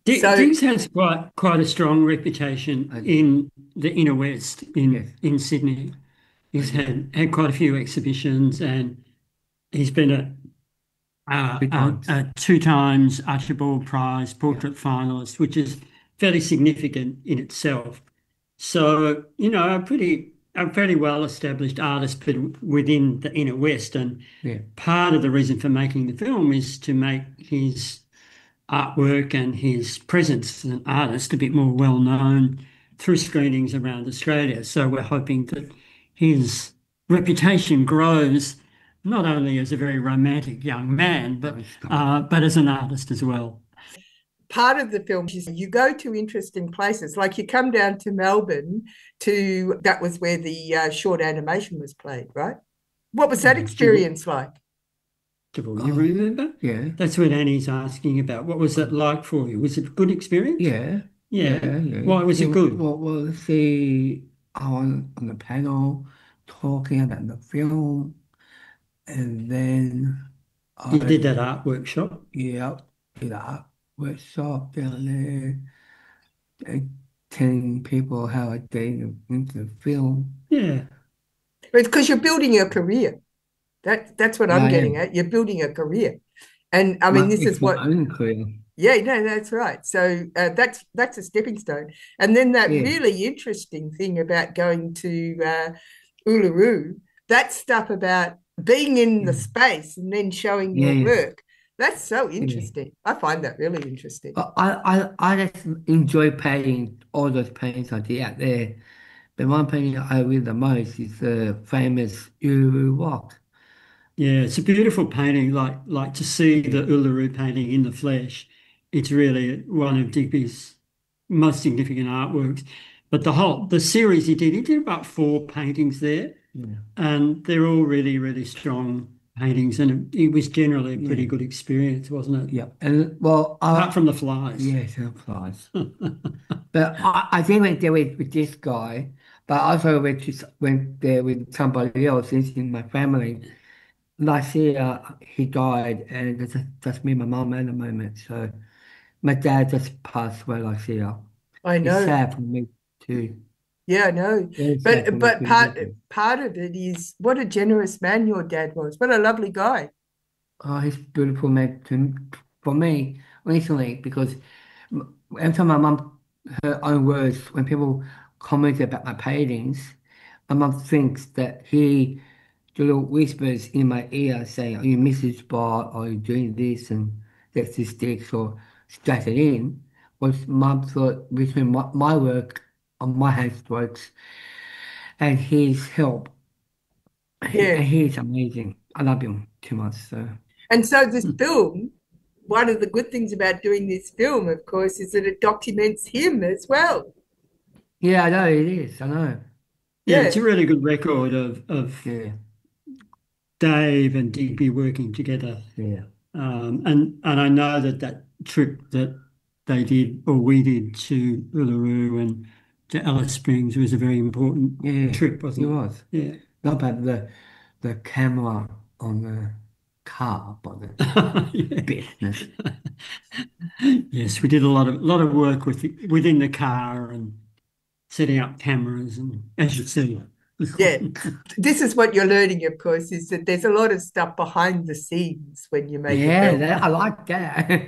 So Diggs has quite a strong reputation I, in the inner west yes, in Sydney. I He's do. had quite a few exhibitions, and he's been Three times. a two times Archibald Prize Yeah, portrait finalist, which is fairly significant in itself. So, a fairly well established artist, but within the inner west. And yeah, part of the reason for making the film is to make his artwork and his presence as an artist a bit more well known through screenings around Australia. So we're hoping that his reputation grows not only as a very romantic young man, nice guy. but as an artist as well. Part of the film is you go to interesting places, like you come down to Melbourne to that was where the short animation was played, right? What was that Yeah. Do experience like? you Oh, remember? yeah, That's what Annie's asking about. What was it like for you? Was it a good experience? yeah, Yeah. yeah, yeah. Why was it good? What was the on the panel talking about the film, and then You I did that art workshop? yeah, did that workshop down there, telling people how I get into the film. Yeah. It's because you're building your career. That's what Yeah, I'm I getting am. at. You're building a career, and I mean, this Yeah. is It's my what. own career. Yeah, no, that's right. So that's a stepping stone, and then that Yeah, really interesting thing about going to Uluru, that stuff about being in the yeah, space and then showing yeah, your yeah. work. That's so Yeah. interesting. I find that really interesting. I just enjoy painting all those paintings I did out there. The one painting I read the most is the famous Uru Rock. Yeah, it's a beautiful painting. Like to see Yeah, the Uluru painting in the flesh. It's really one of Digby's most significant artworks. But the series he did about four paintings there, yeah, and they're all really, really strong paintings. And it was generally a yeah, pretty good experience, wasn't it? yeah. And well, Apart from the flies. yes, it applies. But I did went there with this guy, but I also went there with somebody else in my family. Last year, he died, and it's just me and my mum at the moment. So my dad just passed away last year. I It's know. sad for me too. Yeah, I know. Very sad for But me but to part lose him. part of it is what a generous man your dad was. What a lovely guy. Oh, he's beautiful man for me recently because every time my mum, her own words, when people comment about my paintings, my mum thinks that the little whispers in my ear saying, "Are you missing this spot? Are you doing this?" and that's the sticks or straight it in. Was mum thought between my work on my handstrokes and his help. Yeah. He's amazing. I love him too much. So And so this film, one of the good things about doing this film, of course, is that it documents him as well. yeah, I know it is. I know. Yeah, it's Yeah. a really good record of Yeah, Dave and Digby working together. yeah, And I know that that trip that they did or we did to Uluru and to Alice Springs was a very important yeah. trip, He wasn't was. it? Not about the camera on the car, but the Yeah. business. Yes, we did a lot of work within the car and setting up cameras and as you see. Yeah. This is what you're learning, of course, is that there's a lot of stuff behind the scenes when you make a Yeah, film. I like that.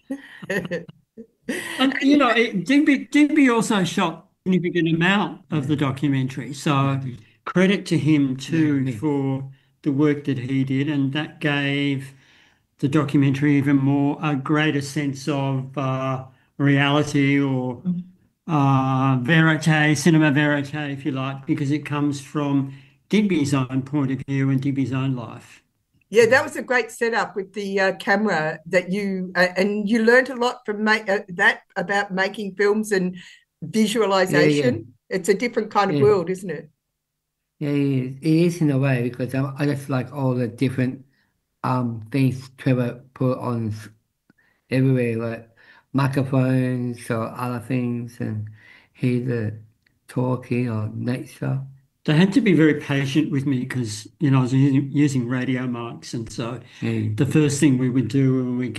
And Digby also shot a significant amount of Yeah, the documentary. yeah, So credit to him yeah, too yeah, for the work that he did, and that gave the documentary even more a greater sense of reality or verite, cinema verite, if you like, because it comes from Digby's own point of view and Digby's own life. Yeah, that was a great setup with the camera that and you learned a lot from that about making films and yeah, yeah, visualization. It's a different kind of yeah. world, isn't it? Yeah, it is in a way because I just like all the different things Trevor put on everywhere, like microphones or other things, and he's talking or nature. They had to be very patient with me because, I was using radio mics. And so Yeah, the first thing we would do when we get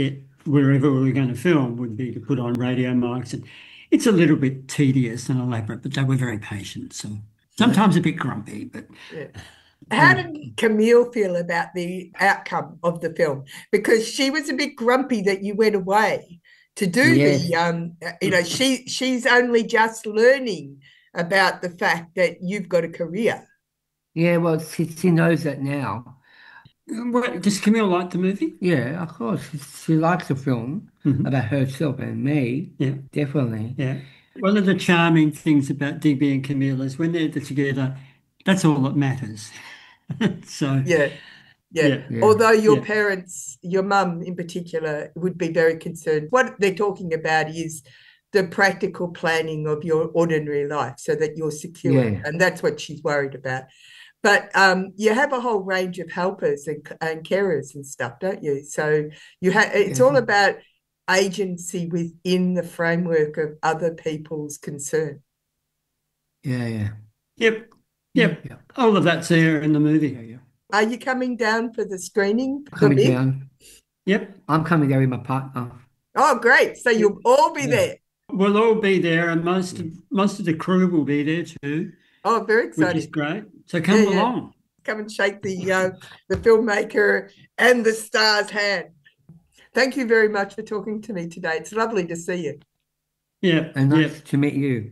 wherever we were going to film would be to put on radio mics. And it's a little bit tedious and elaborate, but they were very patient. So sometimes a bit grumpy, but Yeah. How did Camille feel about the outcome of the film? Because she was a bit grumpy that you went away to do Yes. she's only just learning about the fact that you've got a career. Yeah, well, she knows that now. does Camille like the movie? Yeah, of course. She likes the film about herself and me. Yeah. Definitely. Yeah. One of the charming things about Digby and Camille is when they're together, that's all that matters. So Yeah. yeah. Although your Yeah. parents, your mum in particular, would be very concerned. What they're talking about is the practical planning of your ordinary life so that you're secure. Yeah. And that's what she's worried about. But you have a whole range of helpers and carers and stuff, don't you? So it's all about agency within the framework of other people's concern. Yeah. Yep. All of that's there in the movie. Yeah. Are you coming down for the screening? Coming down. Yep. I'm coming there with my partner. Oh, great. So you'll all be there. We'll all be there, and most of the crew will be there too. Oh, very exciting. Which is great. So come along. Come and shake the filmmaker and the star's hand. Thank you very much for talking to me today. It's lovely to see you. Yeah. And nice to meet you.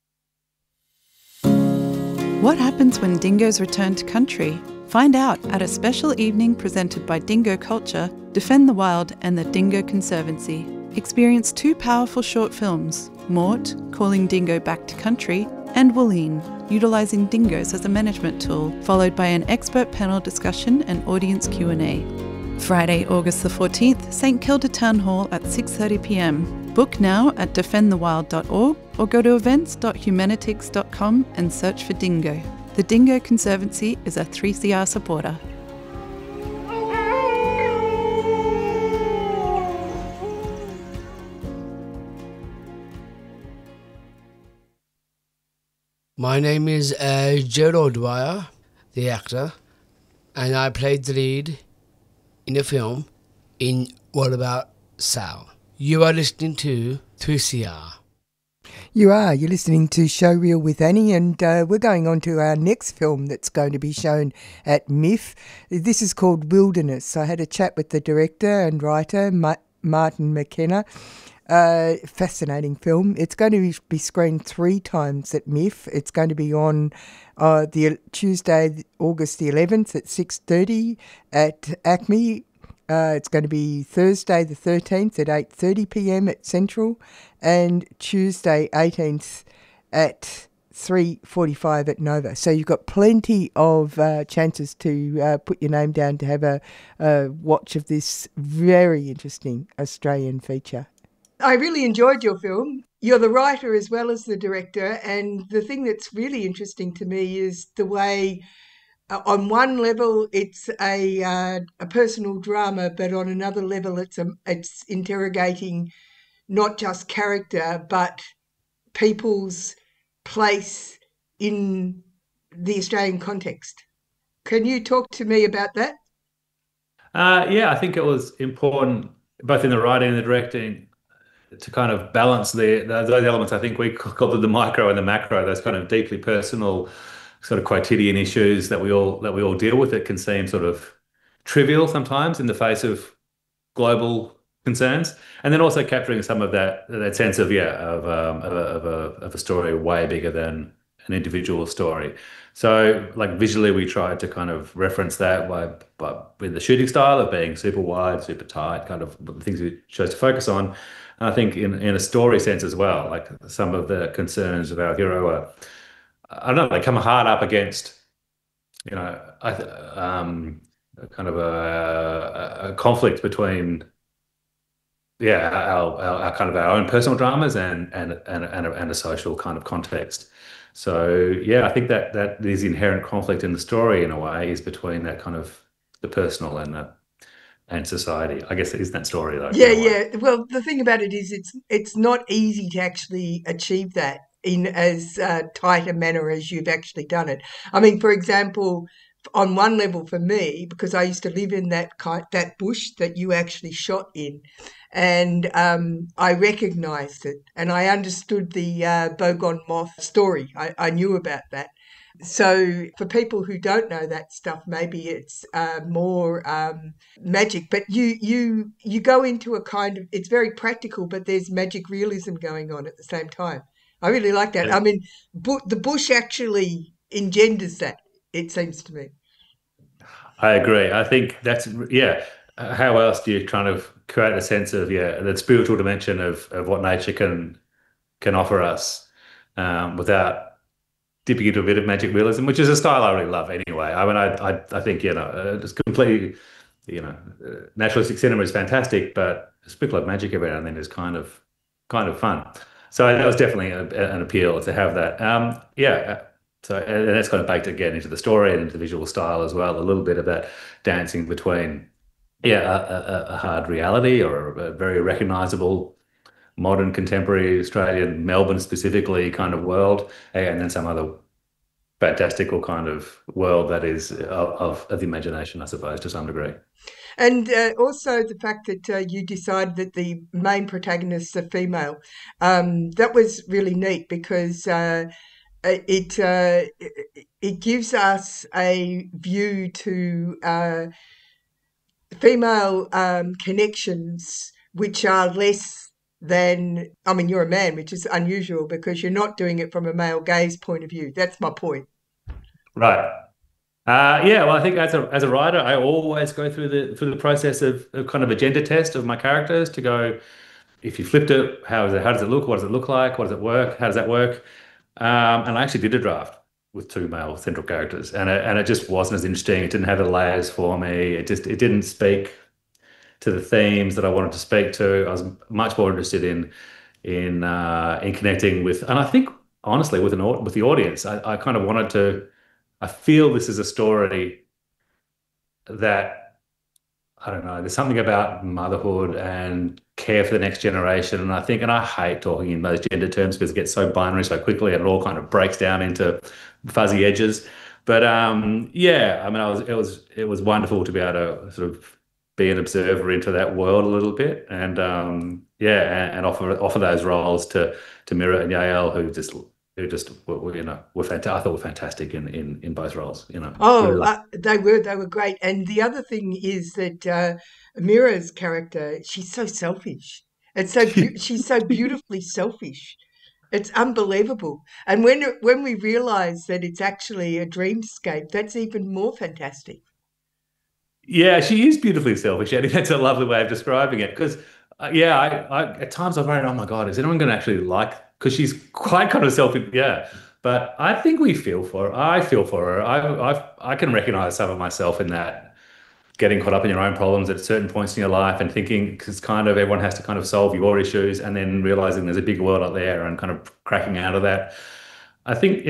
What happens when dingoes return to country? Find out at a special evening presented by Dingo Culture, Defend the Wild and the Dingo Conservancy. Experience 2 powerful short films, Mort, Calling Dingo Back to Country, and Wooleen, utilising dingoes as a management tool, followed by an expert panel discussion and audience Q&A. Friday, August the 14th, St Kilda Town Hall at 6:30 p.m. Book now at defendthewild.org or go to events.humanitix.com and search for Dingo. The Dingo Conservancy is a 3CR supporter. My name is Gerald Dwyer, the actor, and I played the lead in a film in What About Sal? You are listening to 3CR. You're listening to Showreel with Annie, and we're going on to our next film that's going to be shown at MIFF. This is called Wilderness. I had a chat with the director and writer, Martin McKenna. Fascinating film. It's going to be screened 3 times at MIFF. It's going to be on the Tuesday, August the 11th at 6:30 at ACME. It's going to be Thursday the 13th at 8:30 p.m. at Central, and Tuesday 18th at 3:45 at Nova. So you've got plenty of chances to put your name down to have a watch of this very interesting Australian feature. I really enjoyed your film. You're the writer as well as the director, and the thing that's really interesting to me is the way, on one level, it's a personal drama, but on another level, it's interrogating not just character, but people's place in the Australian context. Can you talk to me about that? I think it was important, both in the writing and the directing, to kind of balance those elements. I think we call them the micro and the macro, those kind of deeply personal sort of quotidian issues that we all deal with. It can seem sort of trivial sometimes in the face of global concerns, and then also capturing some of that sense of a story way bigger than an individual story. So, like, visually, we tried to kind of reference that with the shooting style of being super wide, super tight, kind of the things we chose to focus on. And I think in a story sense as well, like some of the concerns of our hero are, I don't know, they come hard up against, kind of a conflict between, our kind of our own personal dramas and a social kind of context. So I think that there's inherent conflict in the story in a way is between that kind of the personal and society. I guess it is that story though. Yeah. Well, the thing about it is it's not easy to actually achieve that in as tight a manner as you've actually done it. I mean, for example, on one level for me, because I used to live in that bush that you actually shot in, and I recognised it, and I understood the Bogon moth story. I knew about that. So for people who don't know that stuff, maybe it's more magic. But you go into a kind of, it's very practical, but there's magic realism going on at the same time. I really like that. Yeah. I mean, the bush actually engenders that, it seems to me. I agree. I think that's, yeah. How else do you kind of create a sense of, yeah, the spiritual dimension of what nature can offer us without dipping into a bit of magic realism, which is a style I really love anyway. I mean, I think, it's completely, naturalistic cinema is fantastic, but a sprinkle of magic every now and then is kind of fun. So that was definitely an appeal to have that. So and that's kind of baked again into the story and into the visual style as well. A little bit of that dancing between, a hard reality or a very recognisable modern contemporary Australian, Melbourne specifically kind of world, and then some other fantastical kind of world that is of the imagination, I suppose, to some degree. And also the fact that you decided that the main protagonists are female. That was really neat because it gives us a view to female connections which are less than, I mean, you're a man, which is unusual because you're not doing it from a male gaze point of view. That's my point. Right. Well, I think as a writer, I always go through the process of kind of a gender test of my characters to go, if you flipped it, how does it look? What does it look like? What does it work? How does that work? And I actually did a draft with 2 male central characters, and it just wasn't as interesting. It didn't have the layers for me. It didn't speak to the themes that I wanted to speak to. I was much more interested in connecting with, and I think honestly with the audience. I kind of wanted to. I feel this is a story that, I don't know, there's something about motherhood and care for the next generation. And I hate talking in those gender terms because it gets so binary so quickly and it all kind of breaks down into fuzzy edges. But I mean, it was wonderful to be able to sort of be an observer into that world a little bit, and and offer those roles to Mira and Yael, who just were fantastic. I thought were fantastic in both roles. Oh, really they were great. And the other thing is that Mira's character, she's so selfish. It's so she's so beautifully selfish. It's unbelievable. And when we realise that it's actually a dreamscape, that's even more fantastic. Yeah, she is beautifully selfish. I think that's a lovely way of describing it. Because, I at times I've worried, oh my God, is anyone going to actually like? Because she's quite kind of selfish. Yeah, but I think we feel for her. I feel for her. I can recognise some of myself in that, getting caught up in your own problems at certain points in your life and thinking, because kind of everyone has to kind of solve your issues, and then realising there's a big world out there and kind of cracking out of that. I think,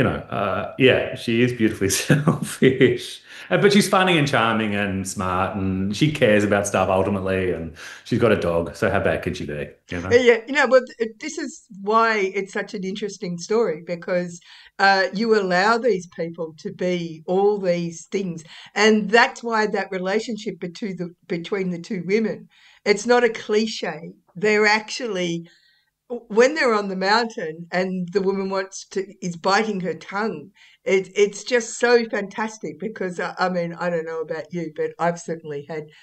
she is beautifully selfish. But she's funny and charming and smart, and she cares about stuff ultimately, and she's got a dog, so how bad could she be? Yeah, well, this is why it's such an interesting story, because you allow these people to be all these things, and that's why that relationship between the 2 women, it's not a cliche. They're actually, when they're on the mountain and the woman is biting her tongue, it's just so fantastic because, I mean, I don't know about you, but I've certainly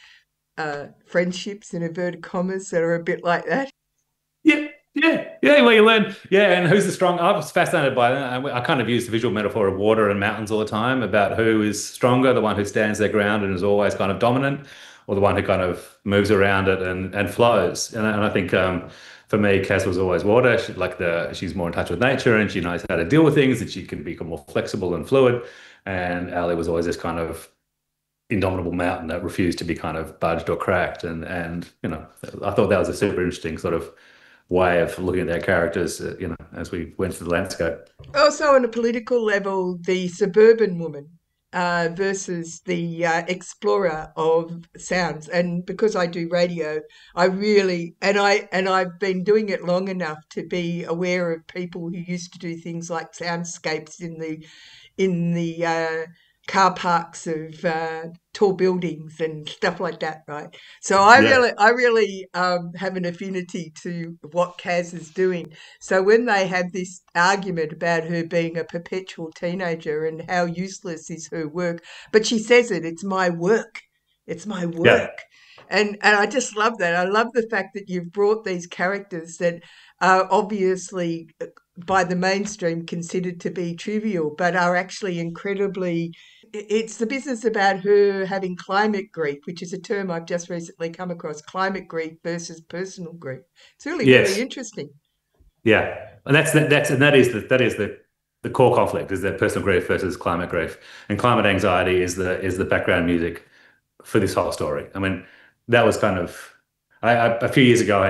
had friendships in inverted commas that are a bit like that. Yeah. Well, you learn, and who's the strong? I was fascinated by that. I kind of use the visual metaphor of water and mountains all the time about who is stronger, the one who stands their ground and is always kind of dominant, or the one who kind of moves around it and flows. And I think for me, Cass was always water. She's more in touch with nature and she knows how to deal with things, and she can become more flexible and fluid. And Ali was always this kind of indomitable mountain that refused to be kind of budged or cracked. And I thought that was a super interesting sort of way of looking at their characters, as we went through the landscape. Also, on a political level, the suburban woman versus the explorer of sounds. And because I do radio, I really, and I've been doing it long enough to be aware of people who used to do things like soundscapes in the car parks of tall buildings and stuff like that, right? So I really have an affinity to what Kaz is doing. So when they have this argument about her being a perpetual teenager and how useless is her work, but she says it's my work. It's my work. Yeah. And I just love that. I love the fact that you've brought these characters that are obviously by the mainstream considered to be trivial, but are actually incredibly. It's the business about her having climate grief, which is a term I've just recently come across, climate grief versus personal grief. It's really, really interesting. Yeah. And that is the core conflict, is that personal grief versus climate grief. And climate anxiety is the background music for this whole story. I mean, that was kind of a few years ago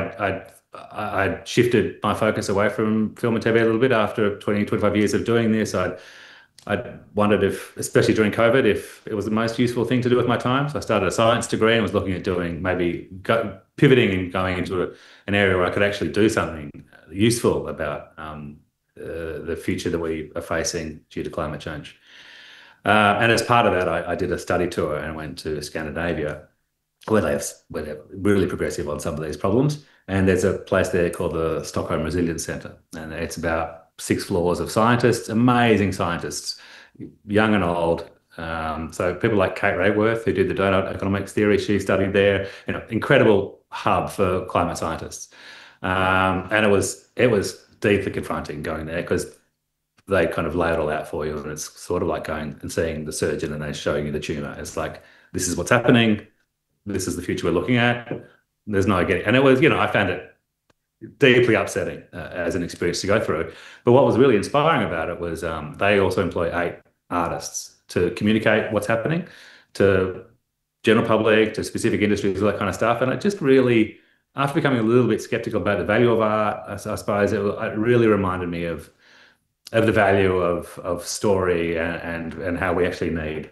I shifted my focus away from film and TV a little bit after 25 years of doing this. I wondered if, especially during COVID, if it was the most useful thing to do with my time. So I started a science degree and was looking at doing pivoting and going into an area where I could actually do something useful about the future that we are facing due to climate change. And as part of that, I did a study tour and went to Scandinavia, where they're really progressive on some of these problems. And there's a place there called the Stockholm Resilience Centre, and it's about 6 floors of scientists, amazing scientists, young and old. So people like Kate Raworth, who did the donut economics theory, she studied there. Incredible hub for climate scientists. And it was deeply confronting going there, because they kind of lay it all out for you, and it's sort of like going and seeing the surgeon and they're showing you the tumor. It's like, this is what's happening. This is the future we're looking at. There's no getting. And it was, I found it deeply upsetting as an experience to go through. But what was really inspiring about it was they also employ 8 artists to communicate what's happening to general public, to specific industries, all that kind of stuff. And it just really, after becoming a little bit skeptical about the value of art, I suppose it really reminded me of the value of story and how we actually need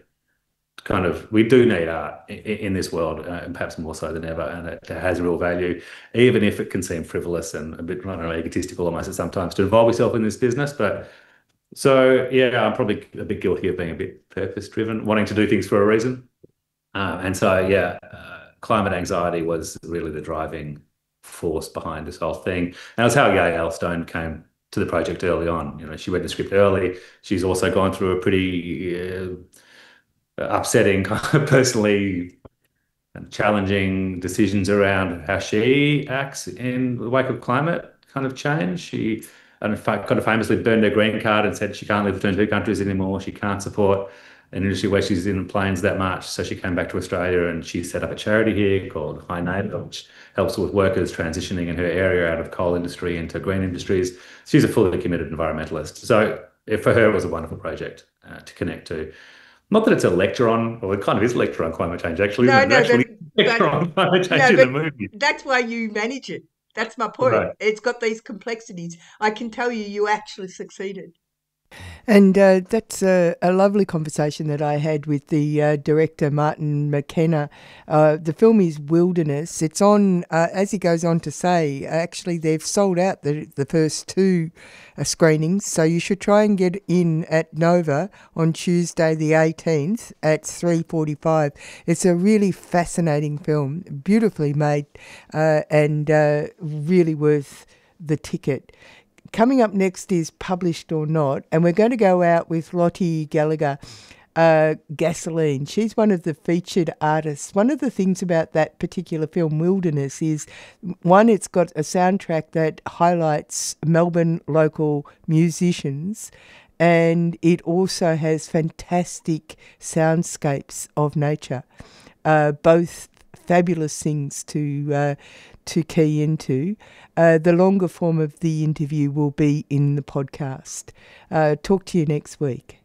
we do need art in this world, and perhaps more so than ever, and it has real value, even if it can seem frivolous and a bit, egotistical almost at sometimes to involve yourself in this business. But so, yeah, I'm probably a bit guilty of being a bit purpose-driven, wanting to do things for a reason. And so, yeah, climate anxiety was really the driving force behind this whole thing. And it's how Yay Elstone came to the project early on. She read the script early. She's also gone through a pretty upsetting, personally challenging decisions around how she acts in the wake of climate kind of change. She, in fact, kind of famously burned her green card and said she can't live between 2 countries anymore. She can't support an industry where she's in planes that much. So she came back to Australia and she set up a charity here called High Neighbour, which helps with workers transitioning in her area out of coal industry into green industries. She's a fully committed environmentalist. So for her, it was a wonderful project to connect to. Not that it's a lecture on, well, it kind of is a lecture on climate change, actually. Lecture on climate change in the movie. That's why you manage it. That's my point. Right. It's got these complexities. I can tell you actually succeeded. And that's a lovely conversation that I had with the director, Martin McKenna. The film is Wilderness. It's on, as he goes on to say, actually they've sold out the first 2 screenings, so you should try and get in at Nova on Tuesday the 18th at 3:45. It's a really fascinating film, beautifully made, and really worth the ticket. Coming up next is Published or Not, and we're going to go out with Lottie Gallagher, Gasoline. She's one of the featured artists. One of the things about that particular film, Wilderness, is, one, it's got a soundtrack that highlights Melbourne local musicians, and it also has fantastic soundscapes of nature, both fabulous things to key into. The longer form of the interview will be in the podcast. Talk to you next week.